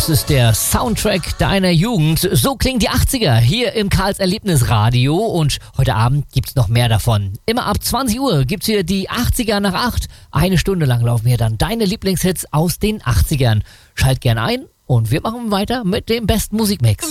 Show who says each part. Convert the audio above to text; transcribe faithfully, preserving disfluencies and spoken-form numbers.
Speaker 1: Das ist der Soundtrack deiner Jugend. So klingen die achtziger hier im Karls Erlebnisradio. Und heute Abend gibt's noch mehr davon. Immer ab zwanzig Uhr gibt's hier die achtziger nach acht. Eine Stunde lang laufen hier dann deine Lieblingshits aus den achtzigern. Schalt gern ein und wir machen weiter mit dem besten Musikmix.